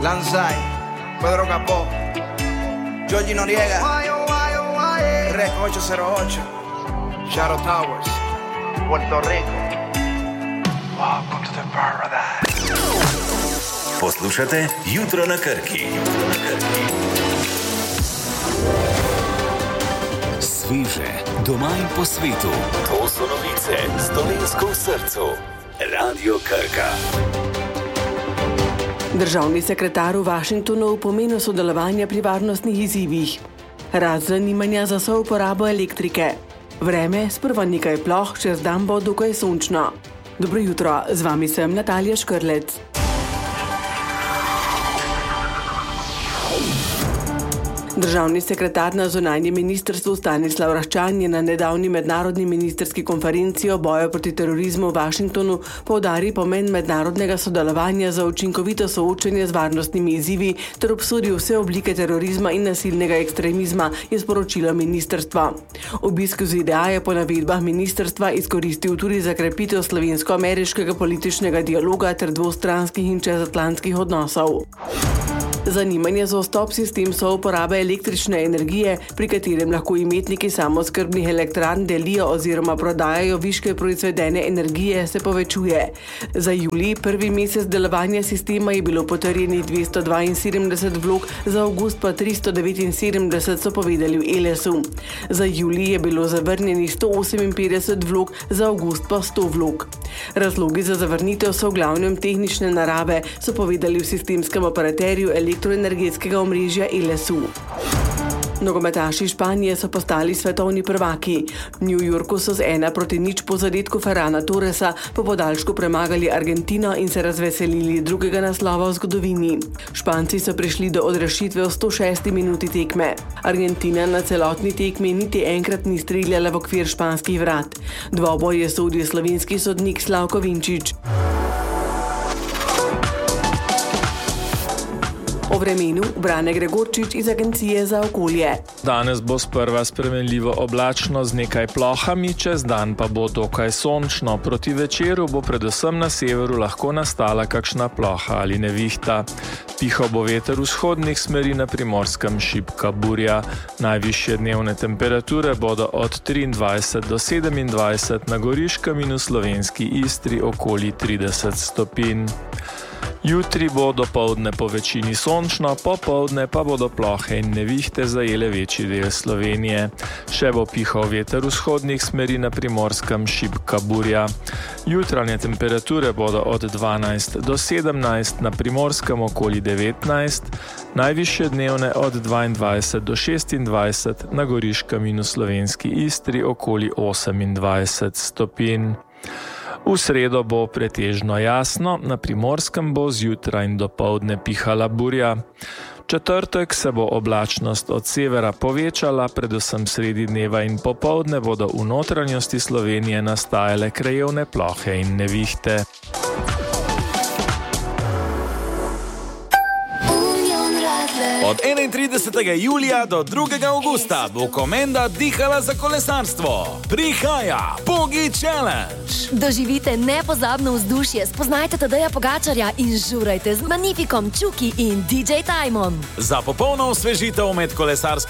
Lanzai, Pedro Capó, Georgie Noriega, Rec 808, Shadow Towers, Puerto Rico. Welcome to the paradise. Poslušate Jutro na Krki. Sviže, doma in po svetu. To so novice s Dolenjsko v srcu. Radio Krka. Državni sekretar v Washingtonu v pomenu sodelovanja pri varnostnih izzivih. Rast zanimanja za souporabo elektrike. Vreme, sprva nekaj ploh, čez dan bo dokaj sončno. Dobro jutro, z vami sem Natalija Škrlec. Državni sekretar na zunanjem ministrstvu Stanislav Raščan je na nedavni mednarodni ministrski konferenci o boju proti terorizmu v Washingtonu poudaril pomen mednarodnega sodelovanja za učinkovito soočanje z varnostnimi izzivi ter obsodil vse oblike terorizma in nasilnega ekstremizma, je sporočilo ministrstvo. Obisk v ZDA je po navedbah ministrstva izkoristil tudi za krepitev slovensko-ameriškega političnega dialoga ter dvostranskih in čezatlantskih odnosov. Zanimanje za vstop sistem souporabe električne energije, pri katerem lahko imetniki samooskrbnih elektrarn delijo oziroma prodajajo viške proizvedene energije, se povečuje. Za julij, prvi mesec delovanja sistema, je bilo potrjenih 272 vlog, za avgust pa 379, so povedali v ELES-u. Za julij je bilo zavrnjenih 158 vlog, za avgust pa 100 vlog. Razlogi za zavrnitev so v glavnem tehnične narave, so povedali v sistemskem operaterju elektroenergetskega omrežja ELES-u. Nogometaši Španije so postali svetovni prvaki. V New Yorku so z 1-0 po zadetku Ferrana Torresa po podaljšku premagali Argentino in se razveselili drugega naslova v zgodovini. Španci so prišli do odrešitve v 106. minuti tekme. Argentina na celotni tekmi niti enkrat ni streljala v okvir španskih vrat. Dvoboj je sodil slovenski sodnik Slavko Vinčič. O vremenu Brane Gregorčič iz Agencije za okolje. Danes bo sprva spremenljivo oblačno z nekaj plohami, čez dan pa bo dokaj sončno. Proti večeru bo predvsem na severu lahko nastala kakšna ploha ali nevihta. Pihal bo veter vzhodnih smeri, na Primorskem šibka burja. Najvišje dnevne temperature bodo od 23 do 27, na Goriškem in v slovenski Istri okoli 30 stopinj. Jutri bo dopoldne po večini sončno, popoldne pa bodo plohe in nevihte zajele večji del Slovenije. Še bo pihal veter vzhodnih smeri, na Primorskem šibka burja. Jutranje temperature bodo od 12 do 17, na Primorskem okoli 19, najvišje dnevne od 22 do 26, na Goriškem in v slovenski Istri okoli 28 stopinj. V sredo bo pretežno jasno, na Primorskem bo zjutraj in dopoldne pihala burja. V četrtek se bo oblačnost od severa povečala, predvsem sredi dneva in popoldne bodo v notranjosti Slovenije nastajale krajevne plohe in nevihte. Od 31. julija do 2. augusta bo Komenda dihala za kolesarstvo. Prihaja Pogi Challenge. Doživite nepozabno vzdušje, spoznajte Tadeja Pogačarja in žurajte z Magnifikom, Čuki in DJ Tajmom. Za popolno osvežitev med kolesarskim